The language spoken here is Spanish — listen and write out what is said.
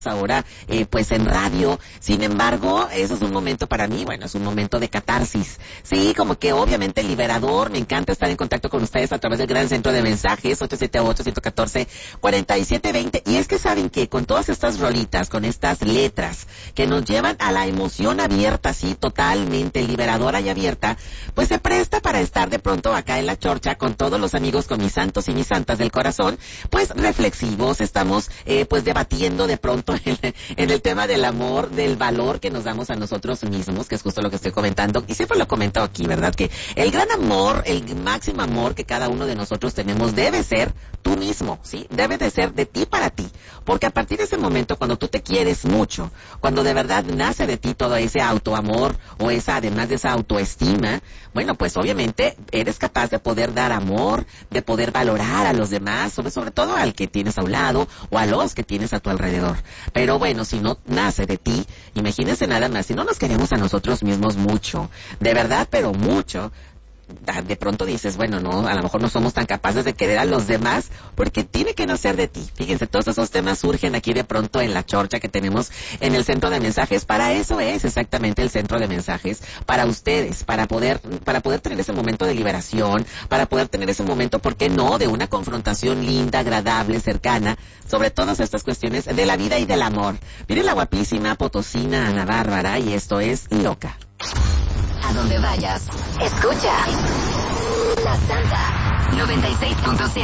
ahora pues en radio. Sin embargo, eso es un momento para mí, bueno, es un momento de catarsis. Sí, como que obviamente liberador. Me encanta estar en contacto con ustedes a través del gran centro de mensajes 878-114-4720. Y es que saben que con todas estas rolitas, con estas letras que nos llevan a la emoción abierta, así totalmente liberadora y abierta, pues se presta para estar de pronto acá en la chorcha con todos los amigos, con mis santos y mis santas del corazón, pues reflexivos. Estamos pues debatiendo de pronto en el tema del amor, del valor que nos damos a nosotros mismos, que es justo lo que estoy comentando, y siempre lo comento aquí, ¿verdad? Que el gran amor, el máximo amor que cada uno de nosotros tenemos debe ser tú mismo, ¿sí? Debe de ser de ti para ti, porque a partir de ese momento, cuando tú te quieres mucho, cuando de verdad nace de ti todo ese autoamor, o esa, además de esa autoestima, bueno, pues obviamente eres capaz de poder dar amor, de poder valorar a los demás, sobre todo al que tienes a un lado, o a los que tienes a tu alrededor. Pero bueno, si no nace de ti, imagínense nada más, si no nos queremos a nosotros mismos mucho, de verdad, pero mucho, de pronto dices, bueno, no, a lo mejor no somos tan capaces de querer a los demás, porque tiene que nacer de ti. Fíjense, todos esos temas surgen aquí de pronto en la chorcha que tenemos en el centro de mensajes. Para eso es exactamente el centro de mensajes, para ustedes, para poder tener ese momento de liberación, para poder tener ese momento, ¿por qué no?, de una confrontación linda, agradable, cercana, sobre todas estas cuestiones de la vida y del amor. Miren la guapísima potosina Ana Bárbara, y esto es Loca. A donde vayas, escucha La Santa 96.7.